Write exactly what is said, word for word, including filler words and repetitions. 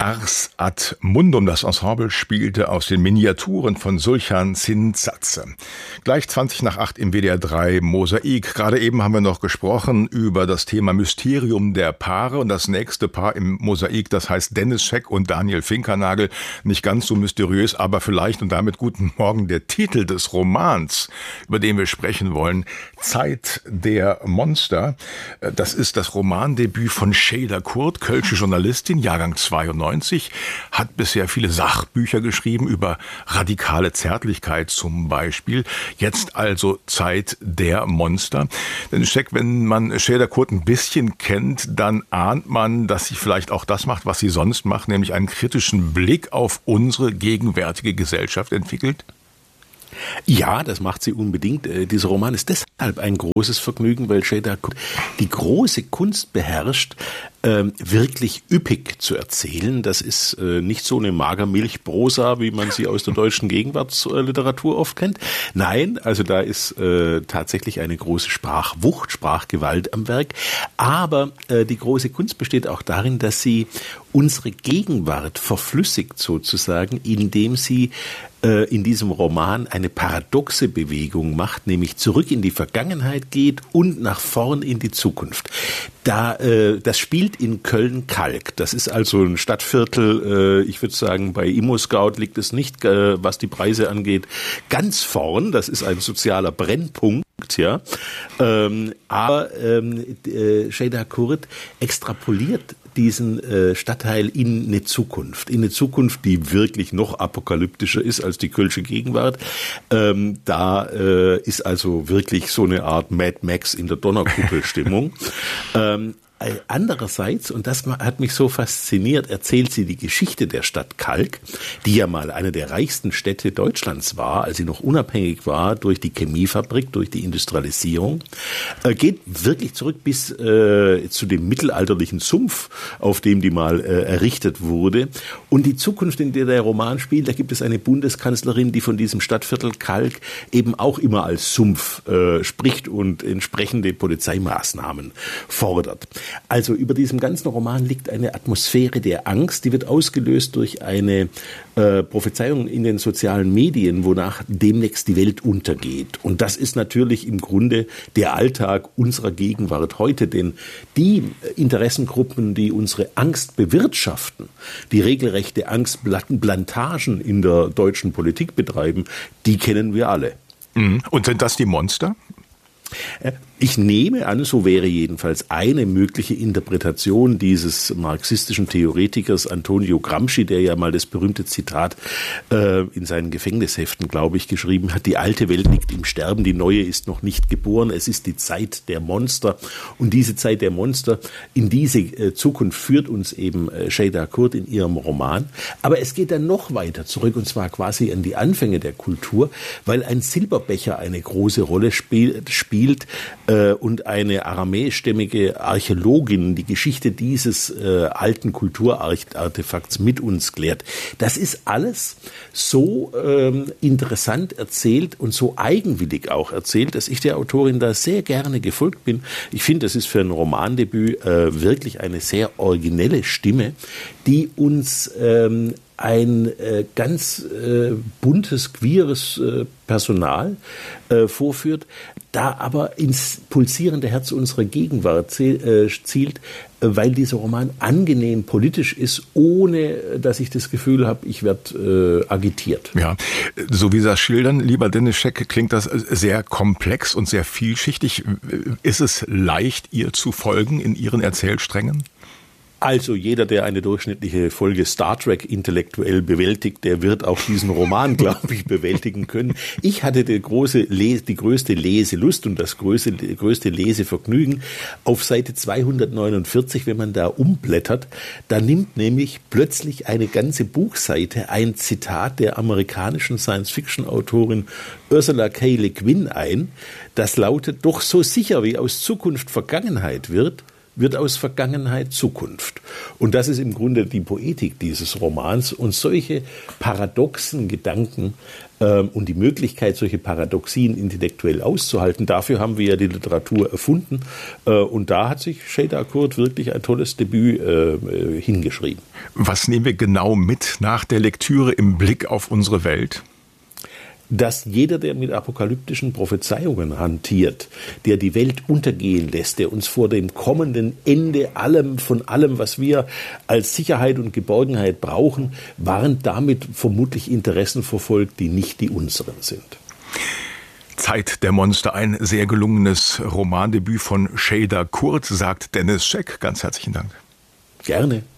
Ars ad Mundum, das Ensemble, spielte aus den Miniaturen von Sulchan Zintzatze. Gleich zwanzig nach acht im W D R drei Mosaik. Gerade eben haben wir noch gesprochen über das Thema Mysterium der Paare und das nächste Paar im Mosaik, das heißt Dennis Scheck und Daniel Finkernagel. Nicht ganz so mysteriös, aber vielleicht und damit guten Morgen der Titel des Romans, über den wir sprechen wollen, Zeit der Monster. Das ist das Romandebüt von Şeyda Kurt, kölsche Journalistin, Jahrgang zweiundneunzig, hat bisher viele Sachbücher geschrieben über radikale Zärtlichkeit zum Beispiel. Jetzt also Zeit der Monster. Denn Scheck, wenn man Şeyda Kurt ein bisschen kennt, dann ahnt man, dass sie vielleicht auch das macht, was sie sonst macht, nämlich einen kritischen Blick auf unsere gegenwärtige Gesellschaft entwickelt. Ja, das macht sie unbedingt. Dieser Roman ist deshalb ein großes Vergnügen, weil Şeyda Kurt die große Kunst beherrscht, wirklich üppig zu erzählen. Das ist nicht so eine Magermilchprosa, wie man sie aus der deutschen Gegenwartsliteratur oft kennt. Nein, also da ist tatsächlich eine große Sprachwucht, Sprachgewalt am Werk. Aber die große Kunst besteht auch darin, dass sie unsere Gegenwart verflüssigt sozusagen, indem sie in diesem Roman eine paradoxe Bewegung macht, nämlich zurück in die Vergangenheit geht und nach vorn in die Zukunft. Da, äh, das spielt in Köln-Kalk. Das ist also ein Stadtviertel, äh, ich würde sagen, bei ImmoScout liegt es nicht, äh, was die Preise angeht, ganz vorn. Das ist ein sozialer Brennpunkt. Ja, ähm, aber ähm, äh, Şeyda Kurt extrapoliert diesen äh, Stadtteil in eine Zukunft, in eine Zukunft, die wirklich noch apokalyptischer ist als die kölsche Gegenwart. Ähm, da äh, ist also wirklich so eine Art Mad Max in der Donnerkuppelstimmung. ähm, Andererseits, und das hat mich so fasziniert, erzählt sie die Geschichte der Stadt Kalk, die ja mal eine der reichsten Städte Deutschlands war, als sie noch unabhängig war durch die Chemiefabrik, durch die Industrialisierung, äh, geht wirklich zurück bis äh, zu dem mittelalterlichen Sumpf, auf dem die mal äh, errichtet wurde. Und die Zukunft, in der der Roman spielt, da gibt es eine Bundeskanzlerin, die von diesem Stadtviertel Kalk eben auch immer als Sumpf äh, spricht und entsprechende Polizeimaßnahmen fordert. Also über diesem ganzen Roman liegt eine Atmosphäre der Angst, die wird ausgelöst durch eine äh, Prophezeiung in den sozialen Medien, wonach demnächst die Welt untergeht. Und das ist natürlich im Grunde der Alltag unserer Gegenwart heute, denn die Interessengruppen, die unsere Angst bewirtschaften, die regelrechte Angstplantagen in der deutschen Politik betreiben, die kennen wir alle. Und sind das die Monster? Ich nehme an, so wäre jedenfalls eine mögliche Interpretation dieses marxistischen Theoretikers Antonio Gramsci, der ja mal das berühmte Zitat äh, in seinen Gefängnisheften, glaube ich, geschrieben hat: Die alte Welt liegt im Sterben, die neue ist noch nicht geboren, es ist die Zeit der Monster. Und diese Zeit der Monster, in diese äh, Zukunft führt uns eben äh, Şeyda Kurt in ihrem Roman. Aber es geht dann noch weiter zurück, und zwar quasi an die Anfänge der Kultur, weil ein Silberbecher eine große Rolle spiel, spielt, äh, und eine aramäischstämmige Archäologin die Geschichte dieses äh, alten Kulturartefakts mit uns klärt. Das ist alles so ähm, interessant erzählt und so eigenwillig auch erzählt, dass ich der Autorin da sehr gerne gefolgt bin. Ich finde, das ist für ein Romandebüt äh, wirklich eine sehr originelle Stimme, die uns ähm, ein äh, ganz äh, buntes, queeres äh, Personal äh, vorführt, da aber ins pulsierende Herz unserer Gegenwart zielt, äh, zielt äh, weil dieser Roman angenehm politisch ist, ohne dass ich das Gefühl habe, ich werde äh, agitiert. Ja, so wie Sie das schildern, lieber Dennis Scheck, klingt das sehr komplex und sehr vielschichtig. Ist es leicht, ihr zu folgen in Ihren Erzählsträngen? Also jeder, der eine durchschnittliche Folge Star Trek intellektuell bewältigt, der wird auch diesen Roman, glaube ich, bewältigen können. Ich hatte die, große Les- die größte Leselust und das größte, größte Lesevergnügen auf Seite zweihundertneunundvierzig, wenn man da umblättert. Da nimmt nämlich plötzlich eine ganze Buchseite ein Zitat der amerikanischen Science-Fiction-Autorin Ursula K. Le Guin ein. Das lautet: Doch so sicher wie aus Zukunft Vergangenheit wird, wird aus Vergangenheit Zukunft. Und das ist im Grunde die Poetik dieses Romans. Und solche paradoxen Gedanken ähm, und die Möglichkeit, solche Paradoxien intellektuell auszuhalten, dafür haben wir ja die Literatur erfunden. Äh, und da hat sich Chédar Kurd wirklich ein tolles Debüt äh, hingeschrieben. Was nehmen wir genau mit nach der Lektüre im Blick auf unsere Welt? Dass jeder, der mit apokalyptischen Prophezeiungen hantiert, der die Welt untergehen lässt, der uns vor dem kommenden Ende allem, von allem, was wir als Sicherheit und Geborgenheit brauchen, warnt damit vermutlich Interessen verfolgt, die nicht die unseren sind. Zeit der Monster, ein sehr gelungenes Romandebüt von Chédar Kurd, sagt Dennis Scheck. Ganz herzlichen Dank. Gerne.